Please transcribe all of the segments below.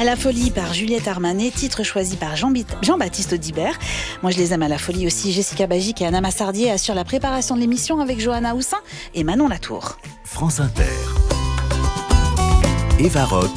la folie par Juliette Armanet, titre choisi par Jean-Baptiste Audibert. Moi je les aime à la folie aussi. Jessica Bagic et Anna Massardier assurent la préparation de l'émission avec Johanna Houssin et Manon Latour. France Inter. Eva Rock.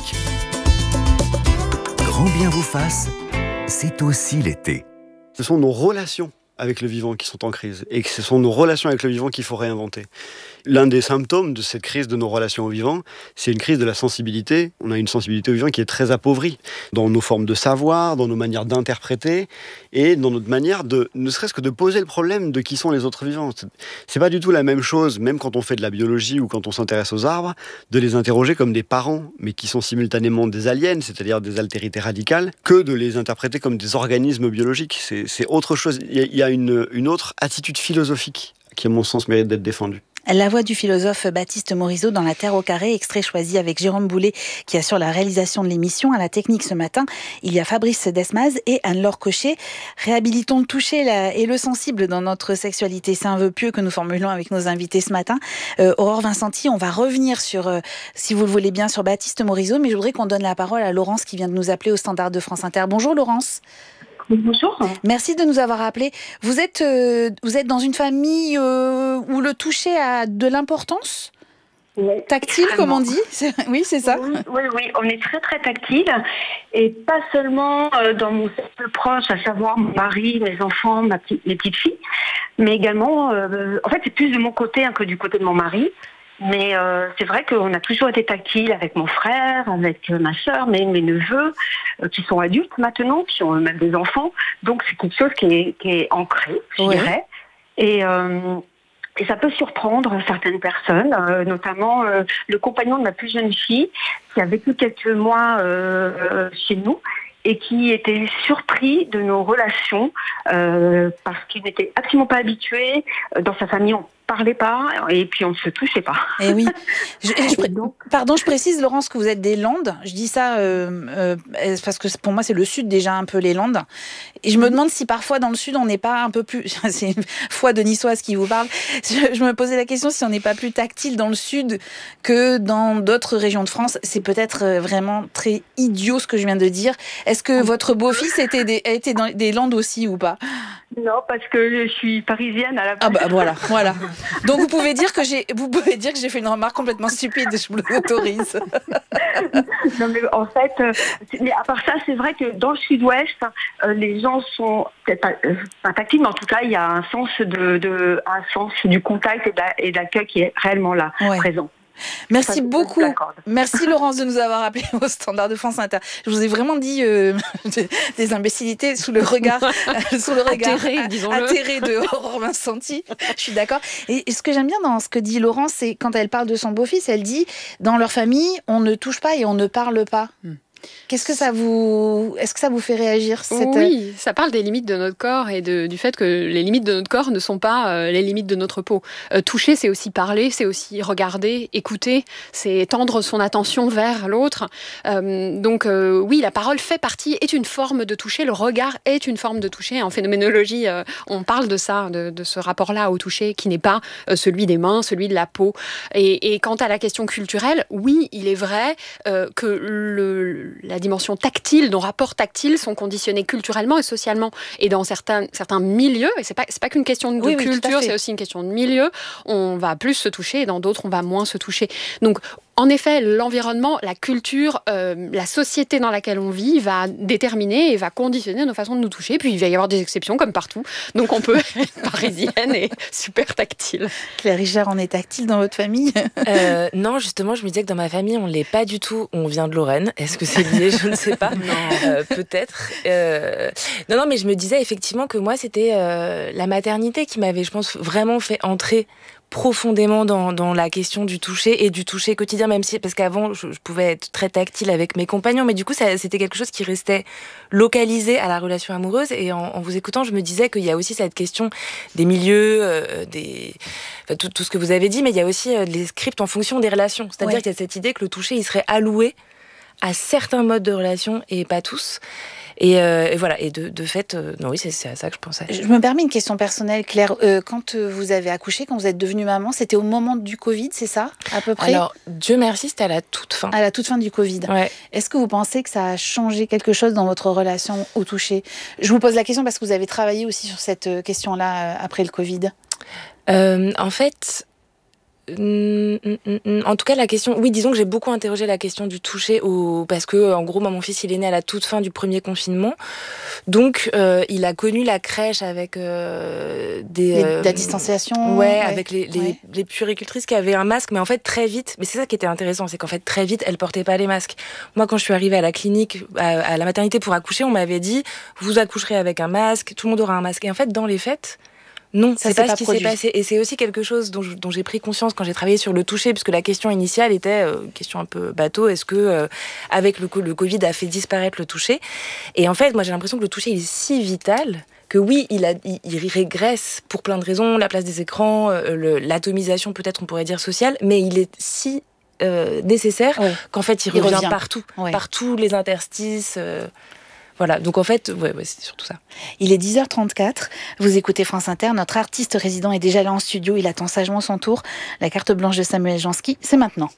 Grand bien vous fasse, c'est aussi l'été. Ce sont nos relations avec le vivant qui sont en crise et que ce sont nos relations avec le vivant qu'il faut réinventer. L'un des symptômes de cette crise de nos relations au vivant, c'est une crise de la sensibilité. On a une sensibilité au vivant qui est très appauvrie dans nos formes de savoir, dans nos manières d'interpréter et dans notre manière de, ne serait-ce que de poser le problème de qui sont les autres vivants. C'est pas du tout la même chose, même quand on fait de la biologie ou quand on s'intéresse aux arbres, de les interroger comme des parents, mais qui sont simultanément des aliens, c'est-à-dire des altérités radicales, que de les interpréter comme des organismes biologiques. C'est autre chose. Il y a une autre attitude philosophique qui, à mon sens, mérite d'être défendue. La voix du philosophe Baptiste Morisot dans La Terre au carré, extrait choisi avec Jérôme Boulet qui assure la réalisation de l'émission. À la technique ce matin, il y a Fabrice Desmaz et Anne-Laure Cochet. Réhabilitons le toucher et le sensible dans notre sexualité. C'est un vœu pieux que nous formulons avec nos invités ce matin. Aurore Vincenti, on va revenir sur, si vous le voulez bien, sur Baptiste Morisot, mais je voudrais qu'on donne la parole à Laurence qui vient de nous appeler au standard de France Inter. Bonjour Laurence. Bonjour. Merci de nous avoir appelés. Vous êtes dans une famille où le toucher a de l'importance ? Oui, tactile, comme on dit. Oui, c'est ça. Oui, on est très très tactile et pas seulement dans mon cercle proche, à savoir mon mari, mes enfants, mes petites filles, mais également, en fait, c'est plus de mon côté que du côté de mon mari. Mais c'est vrai qu'on a toujours été tactile avec mon frère, avec ma sœur, mes neveux, qui sont adultes maintenant, qui ont même des enfants. Donc c'est quelque chose qui est ancré, je dirais. Et ça peut surprendre certaines personnes, notamment le compagnon de ma plus jeune fille, qui a vécu quelques mois chez nous et qui était surpris de nos relations parce qu'il n'était absolument pas habitué. Dans sa famille, on parlait pas et puis on ne se touchait pas. Et oui. Pardon, je précise, Laurence, que vous êtes des Landes. Je dis ça parce que pour moi, c'est le Sud déjà un peu les Landes. Et je me demande si parfois dans le Sud, on n'est pas un peu plus... C'est une foi de Niçoise qui vous parle. Je me posais la question si on n'est pas plus tactile dans le Sud que dans d'autres régions de France. C'est peut-être vraiment très idiot ce que je viens de dire. Est-ce que votre beau-fils était dans des Landes aussi ou pas ? Non, parce que je suis parisienne à la base. Ah bah voilà. Donc vous pouvez dire que j'ai fait une remarque complètement stupide, je vous l'autorise. Non mais en fait, mais à part ça, c'est vrai que dans le Sud-Ouest, les gens sont peut-être pas tactiles, mais en tout cas, il y a un sens un sens du contact et d'accueil qui est réellement là, présent. Merci beaucoup. Merci Laurence de nous avoir appelés au standard de France Inter. Je vous ai vraiment dit des imbécilités sous le regard atterré de Aurore Vincenti. Je suis d'accord. Et ce que j'aime bien dans ce que dit Laurence, c'est quand elle parle de son beau-fils, elle dit dans leur famille, on ne touche pas et on ne parle pas. Est-ce que ça vous fait réagir Oui, ça parle des limites de notre corps et du fait que les limites de notre corps ne sont pas les limites de notre peau. Toucher, c'est aussi parler, c'est aussi regarder, écouter, c'est tendre son attention vers l'autre. Donc oui, la parole est une forme de toucher, le regard est une forme de toucher. En phénoménologie, on parle de ça, de ce rapport-là au toucher qui n'est pas celui des mains, celui de la peau. Et quant à la question culturelle, oui, il est vrai que la dimension tactile, nos rapports tactiles sont conditionnés culturellement et socialement. Et dans certains milieux, et c'est pas qu'une question de culture, c'est aussi une question de milieu, on va plus se toucher et dans d'autres, on va moins se toucher. Donc, en effet, l'environnement, la culture, la société dans laquelle on vit va déterminer et va conditionner nos façons de nous toucher. Puis il va y avoir des exceptions comme partout. Donc on peut être parisienne et super tactile. Claire Richard, on est tactile dans votre famille ? Non, justement, je me disais que dans ma famille, on ne l'est pas du tout. On vient de Lorraine. Est-ce que c'est lié ? Je ne sais pas. Non. Peut-être. Non, mais je me disais effectivement que moi, c'était la maternité qui m'avait, je pense, vraiment fait entrer profondément dans la question du toucher et du toucher quotidien, même si, parce qu'avant, je pouvais être très tactile avec mes compagnons, mais du coup, c'était quelque chose qui restait localisé à la relation amoureuse. Et en vous écoutant, je me disais qu'il y a aussi cette question des milieux, tout ce que vous avez dit, mais il y a aussi les scripts en fonction des relations. C'est-à-dire qu'il y a cette idée que le toucher, il serait alloué à certains modes de relation et pas tous. Et voilà. Et de fait, non, oui, c'est à ça que je pensais. Je me permets une question personnelle, Claire. Quand vous avez accouché, quand vous êtes devenue maman, c'était au moment du Covid, c'est ça, à peu près? Alors, Dieu merci, c'était à la toute fin. À la toute fin du Covid. Ouais. Est-ce que vous pensez que ça a changé quelque chose dans votre relation au toucher? Je vous pose la question parce que vous avez travaillé aussi sur cette question-là après le Covid. En fait, en tout cas, la question, oui, disons que j'ai beaucoup interrogé la question du toucher parce que, en gros, moi, mon fils, il est né à la toute fin du premier confinement. Donc, il a connu la crèche avec la distanciation. Ouais, avec les puéricultrices qui avaient un masque, mais en fait, très vite, mais c'est ça qui était intéressant, c'est qu'en fait, très vite, elles portaient pas les masques. Moi, quand je suis arrivée à la clinique, à la maternité pour accoucher, on m'avait dit, vous accoucherez avec un masque, tout le monde aura un masque. Et en fait, dans les faits, non, c'est pas ce qui s'est passé. Et c'est aussi quelque chose dont j'ai pris conscience quand j'ai travaillé sur le toucher, puisque la question initiale était, question un peu bateau, est-ce que avec le Covid a fait disparaître le toucher? Et en fait, moi j'ai l'impression que le toucher il est si vital que oui, il régresse pour plein de raisons, la place des écrans, l'atomisation peut-être on pourrait dire sociale, mais il est si nécessaire qu'en fait il revient partout, par tous les interstices. Voilà, donc en fait, c'est surtout ça. Il est 10h34, vous écoutez France Inter, notre artiste résident est déjà là en studio, il attend sagement son tour. La carte blanche de Samuel Jansky, c'est maintenant.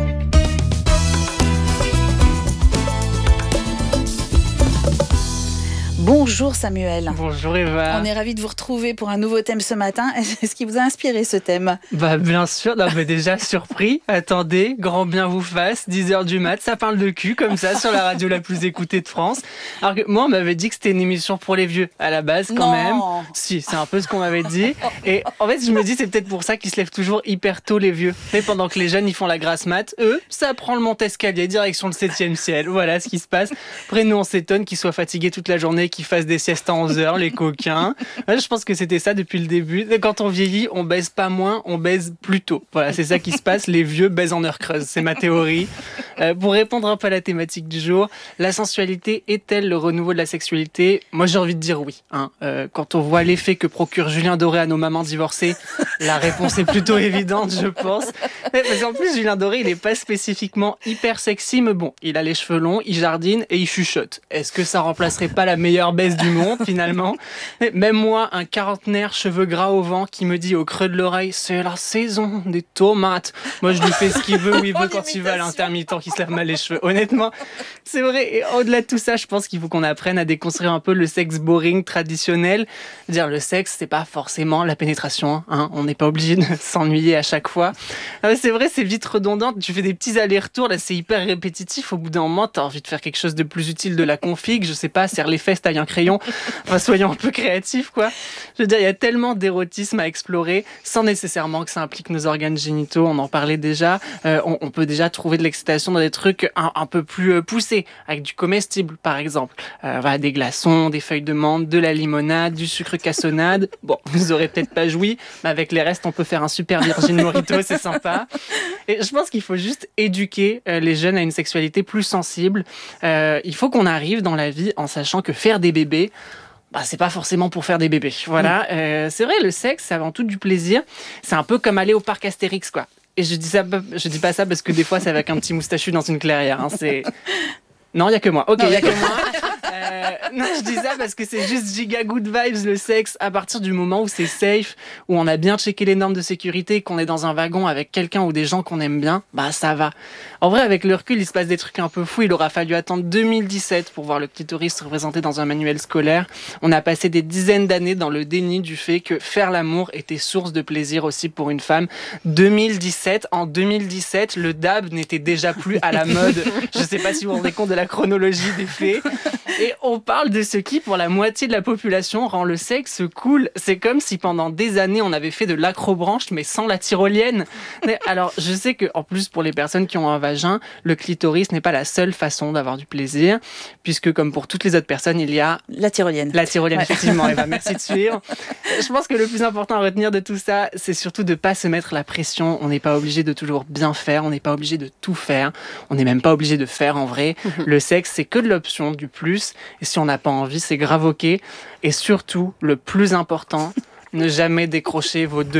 Bonjour Samuel. Bonjour Eva. On est ravis de vous retrouver pour un nouveau thème ce matin. Est-ce qui vous a inspiré ce thème? Bien sûr, non, mais déjà surpris. Attendez, grand bien vous fasse, 10h du mat, ça parle de cul comme ça sur la radio la plus écoutée de France. Alors que moi on m'avait dit que c'était une émission pour les vieux à la base quand même. Si, c'est un peu ce qu'on m'avait dit. Et en fait je me dis c'est peut-être pour ça qu'ils se lèvent toujours hyper tôt les vieux. Mais pendant que les jeunes ils font la grasse mat, eux ça prend le Montescalier direction le 7e ciel. Voilà ce qui se passe. Après nous on s'étonne qu'ils soient fatigués toute la journée, qu'ils fassent des siestes à 11h, les coquins. Ouais, je pense que c'était ça depuis le début. Quand on vieillit, on baise pas moins, on baise plus tôt. Voilà, c'est ça qui se passe. Les vieux baisent en heure creuse. C'est ma théorie. Pour répondre un peu à la thématique du jour, la sensualité est-elle le renouveau de la sexualité? Moi, j'ai envie de dire oui. Quand on voit l'effet que procure Julien Doré à nos mamans divorcées, la réponse est plutôt évidente, je pense. Parce qu'en plus, Julien Doré, il est pas spécifiquement hyper sexy, mais bon, il a les cheveux longs, il jardine et il chuchote. Est-ce que ça remplacerait pas la meilleure baisse du monde, finalement? Même moi, un quarantenaire, cheveux gras au vent, qui me dit au creux de l'oreille, c'est la saison des tomates. Moi, je lui fais ce qu'il veut, où il veut, quand il veut, à l'intermittent qui se lave mal les cheveux. Honnêtement, c'est vrai. Et au-delà de tout ça, je pense qu'il faut qu'on apprenne à déconstruire un peu le sexe boring traditionnel. Dire le sexe, c'est pas forcément la pénétration. On n'est pas obligé de s'ennuyer à chaque fois. C'est vrai, c'est vite redondant. Tu fais des petits allers-retours, là, c'est hyper répétitif. Au bout d'un moment, t'as envie de faire quelque chose de plus utile de la config. Je sais pas, serre les fesses, taille un crayon. Enfin, soyons un peu créatifs, quoi. Je veux dire, il y a tellement d'érotisme à explorer, sans nécessairement que ça implique nos organes génitaux. On en parlait déjà. On peut déjà trouver de l'excitation dans des trucs un peu plus poussés, avec du comestible, par exemple. Des glaçons, des feuilles de menthe, de la limonade, du sucre cassonade. Bon, vous aurez peut-être pas joui, mais avec les restes, on peut faire un super Virgin Mojito, c'est sympa. Et je pense qu'il faut juste éduquer les jeunes à une sexualité plus sensible. Il faut qu'on arrive dans la vie en sachant que faire des bébés, c'est pas forcément pour faire des bébés. Voilà. C'est vrai, le sexe, c'est avant tout du plaisir. C'est un peu comme aller au parc Astérix, quoi. Et je dis pas ça parce que des fois, c'est avec un petit moustachu dans une clairière. Non, il y a que moi. Ok, il y a que moi. Non, je dis ça parce que c'est juste giga good vibes, le sexe, à partir du moment où c'est safe, où on a bien checké les normes de sécurité, qu'on est dans un wagon avec quelqu'un ou des gens qu'on aime bien, ça va. En vrai, avec le recul, il se passe des trucs un peu fous. Il aura fallu attendre 2017 pour voir le clitoris représenté dans un manuel scolaire. On a passé des dizaines d'années dans le déni du fait que faire l'amour était source de plaisir aussi pour une femme. En 2017, le dab n'était déjà plus à la mode. Je sais pas si vous vous rendez compte de la chronologie des faits. Et on parle de ce qui, pour la moitié de la population, rend le sexe cool. C'est comme si pendant des années, on avait fait de l'acrobranche, mais sans la tyrolienne. Mais alors, je sais que, en plus, pour les personnes qui ont un vagin, le clitoris n'est pas la seule façon d'avoir du plaisir, puisque, comme pour toutes les autres personnes, il y a... La tyrolienne. La tyrolienne, effectivement, Eva, merci de suivre. Je pense que le plus important à retenir de tout ça, c'est surtout de ne pas se mettre la pression. On n'est pas obligé de toujours bien faire, on n'est pas obligé de tout faire, on n'est même pas obligé de faire en vrai. Le sexe, c'est que de l'option, du plus. Et si on n'a pas envie, c'est grave ok. Et surtout, le plus important, ne jamais décrocher vos deux